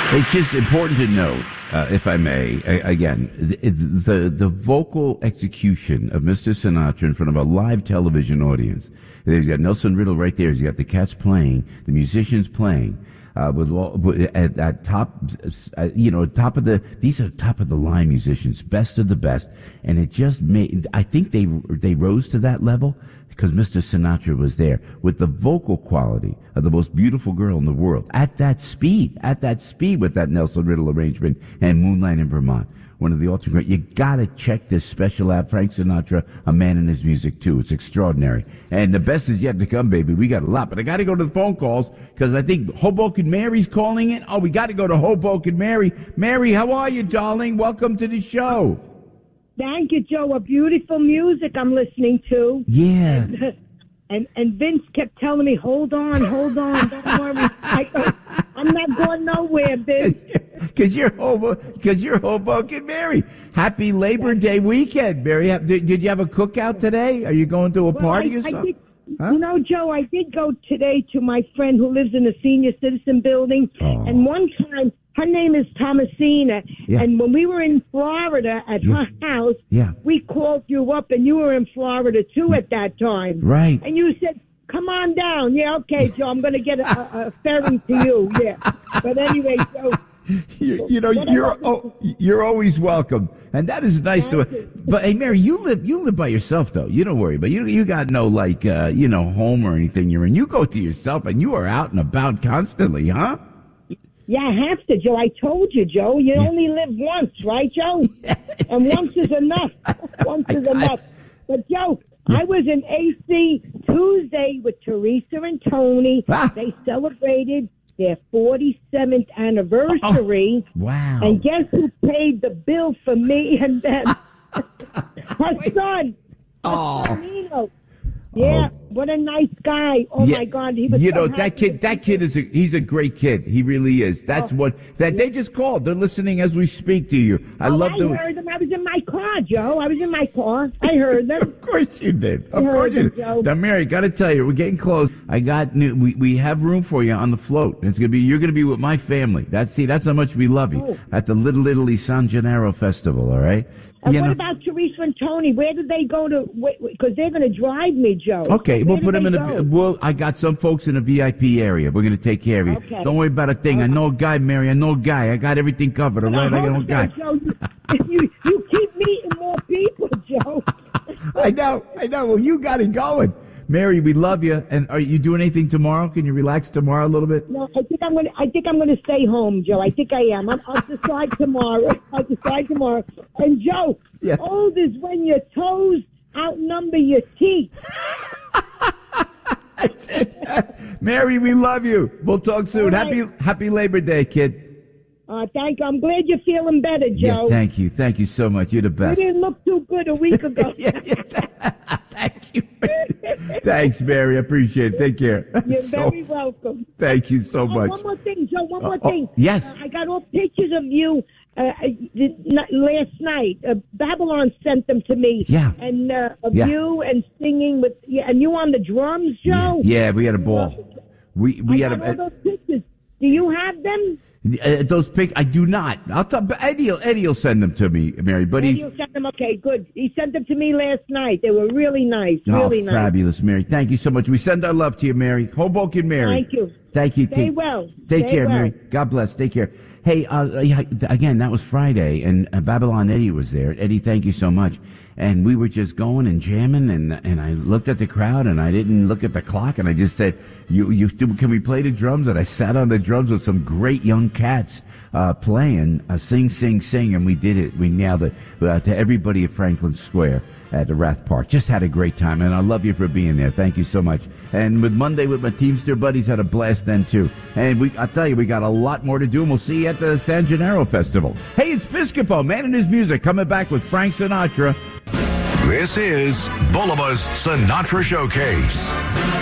It's just important to note, if I may, again, the vocal execution of Mr. Sinatra in front of a live television audience. He's got Nelson Riddle right there. He's got the cats playing, the musicians playing. At top, top of these are top of the line musicians, best of the best, and it just made. I think they rose to that level because Mr. Sinatra was there with the vocal quality of the most beautiful girl in the world at that speed with that Nelson Riddle arrangement and Moonlight in Vermont. One of the ultimate. You gotta check this special out. Frank Sinatra, a man in his music too. It's extraordinary. And the best is yet to come, baby. We got a lot, but I gotta go to the phone calls because I think Hoboken Mary's calling in. Oh, we gotta go to Hoboken Mary. Mary, how are you, darling? Welcome to the show. Thank you, Joe. A beautiful music I'm listening to. Yeah. And Vince kept telling me, hold on, don't worry. I'm not going nowhere, Vince. Because you're Hoboken Mary. Happy Labor Day weekend, Mary. Did you have a cookout today? Are you going to a party or something? Huh? You know, Joe, I did go today to my friend who lives in the senior citizen building. Oh. And one time, her name is Thomasina. Yeah. And when we were in Florida at her house, we called you up, and you were in Florida, too, at that time. Right. And you said, come on down. Yeah, okay, Joe, I'm going to get a ferry to you. Yeah. But anyway, Joe. You're always welcome, and that is nice to. But hey, Mary, you live by yourself though. You don't worry, but you got no home or anything you're in. You go to yourself, and you are out and about constantly, huh? Yeah, I have to, Joe. I told you, Joe. You only live once, right, Joe? And once is enough. Once is enough. But Joe, I was in AC Tuesday with Teresa and Tony. They celebrated their 47th anniversary. Oh, wow. And guess who paid the bill for me and them? Her son. Oh. Yeah, what a nice guy. Oh, my God. He was that kid he's a great kid. He really is. That's they just called. They're listening as we speak to you. I heard them. I was in my car, Joe. I was in my car. I heard them. Of course you did. Of course you did. Joe. Now, Mary, got to tell you, we're getting close. We have room for you on the float. You're going to be with my family. That's how much we love you at the Little Italy San Gennaro Festival, all right? And what about Teresa and Tony? Where did they go to? Because they're going to drive me, Joe. Okay, we'll put them in I got some folks in a VIP area. We're going to take care of you. Okay. Don't worry about a thing. Okay. I know a guy, Mary. I know a guy. I got everything covered. All right, I know a guy. Joe, you keep meeting more people, Joe. I know. Well, you got it going. Mary, we love you. And are you doing anything tomorrow? Can you relax tomorrow a little bit? No, I think I'm going to stay home, Joe. I think I am. I'll decide tomorrow. And Joe, old is when your toes outnumber your teeth. Mary, we love you. We'll talk soon. Right. Happy Labor Day, kid. Thank you. I'm glad you're feeling better, Joe. Yeah, thank you. Thank you so much. You're the best. You didn't look too good a week ago. Thank you. Thanks, Mary. I appreciate it. Take care. You're very welcome. Thank you so much. One more thing, Joe. One more thing. Yes. I got all pictures of you last night. Babylon sent them to me. Yeah. And of you and singing with and you on the drums, Joe. Yeah, we had a ball. We had all those pictures. Do you have them? Those pics, I do not. I'll tell Eddie will send them to me, Mary. But he'll send them. Okay, good. He sent them to me last night. They were really nice. Really nice. Fabulous, Mary. Thank you so much. We send our love to you, Mary. Hoboken Mary. Thank you. Thank you, Stay well. Take care, Mary. God bless. Take care. Hey, again, that was Friday, and Babylon Eddie was there. Eddie, thank you so much. And we were just going and jamming, and I looked at the crowd, and I didn't look at the clock, and I just said, can we play the drums? And I sat on the drums with some great young cats playing, sing, sing, sing, and we did it. We nailed it to everybody at Franklin Square at the Rath Park. Just had a great time, and I love you for being there. Thank you so much. And with Monday with my Teamster buddies, had a blast then, too. And I'll tell you, we got a lot more to do, and we'll see you at the San Gennaro Festival. Hey, it's Piscopo, Man and His Music, coming back with Frank Sinatra. This is Bulliva's Sinatra Showcase.